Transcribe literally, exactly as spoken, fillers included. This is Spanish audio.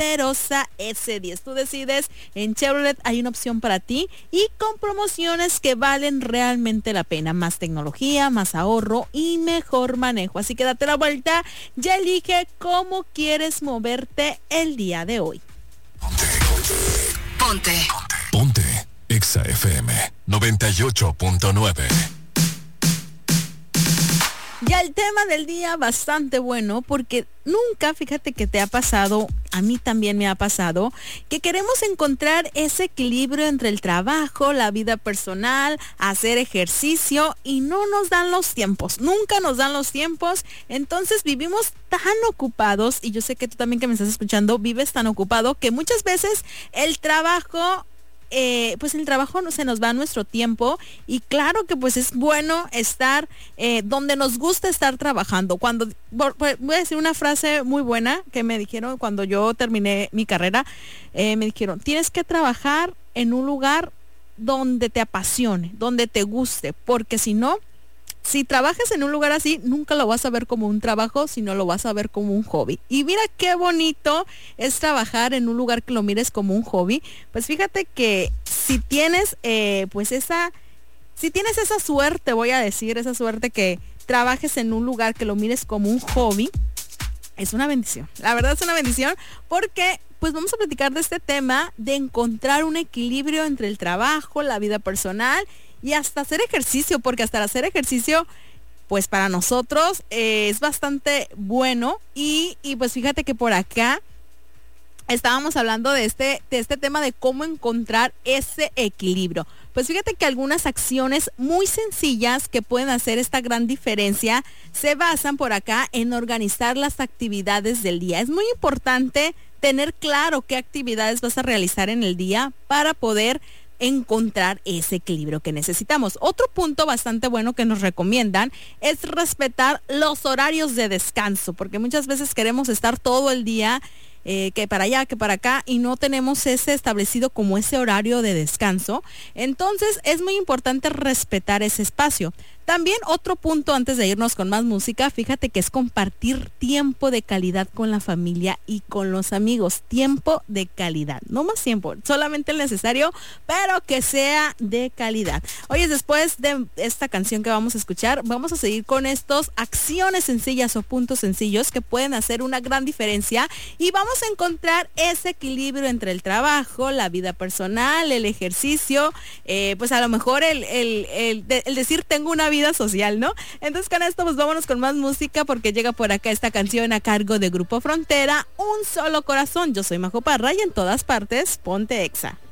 poderosa ese diez. Tú decides, en Chevrolet hay una opción para ti y con promociones que valen realmente la pena. Más tecnología, más ahorro y mejor manejo. Así que date la vuelta, ya elige cómo quieres moverte el día de hoy. Ponte. Ponte. Exa F M noventa y ocho punto nueve. Ya el tema del día bastante bueno, porque nunca, fíjate que te ha pasado, a mí también me ha pasado, que queremos encontrar ese equilibrio entre el trabajo, la vida personal, hacer ejercicio y no nos dan los tiempos, nunca nos dan los tiempos. Entonces vivimos tan ocupados, y yo sé que tú también que me estás escuchando vives tan ocupado, que muchas veces el trabajo... Eh, pues el trabajo no, se nos va nuestro tiempo, y claro que pues es bueno estar eh, donde nos gusta estar trabajando. Cuando voy a decir una frase muy buena que me dijeron cuando yo terminé mi carrera, eh, me dijeron, tienes que trabajar en un lugar donde te apasione, donde te guste, porque si no, si trabajas en un lugar así, nunca lo vas a ver como un trabajo, sino lo vas a ver como un hobby. Y mira qué bonito es trabajar en un lugar que lo mires como un hobby. Pues fíjate que si tienes, eh, pues esa, si tienes esa suerte, voy a decir, esa suerte que trabajes en un lugar que lo mires como un hobby, es una bendición. La verdad es una bendición, porque pues vamos a platicar de este tema de encontrar un equilibrio entre el trabajo, la vida personal y hasta hacer ejercicio, porque hasta hacer ejercicio, pues para nosotros eh, es bastante bueno. Y, y pues fíjate que por acá estábamos hablando de este, de este tema de cómo encontrar ese equilibrio. Pues fíjate que algunas acciones muy sencillas que pueden hacer esta gran diferencia se basan por acá en organizar las actividades del día. Es muy importante tener claro qué actividades vas a realizar en el día para poder encontrar ese equilibrio que necesitamos. Otro punto bastante bueno que nos recomiendan es respetar los horarios de descanso, porque muchas veces queremos estar todo el día Eh, que para allá, que para acá, y no tenemos ese establecido como ese horario de descanso. Entonces es muy importante respetar ese espacio. También otro punto antes de irnos con más música, fíjate que es compartir tiempo de calidad con la familia y con los amigos. Tiempo de calidad, no más tiempo, solamente el necesario, pero que sea de calidad. Oye, después de esta canción que vamos a escuchar, vamos a seguir con estos acciones sencillas o puntos sencillos que pueden hacer una gran diferencia, y vamos a encontrar ese equilibrio entre el trabajo, la vida personal, el ejercicio, eh, pues a lo mejor el, el, el, de, el decir tengo una vida social, ¿no? Entonces con esto pues vámonos con más música, porque llega por acá esta canción a cargo de Grupo Frontera, Un Solo Corazón. Yo soy Majo Parra y en todas partes, ponte Exa.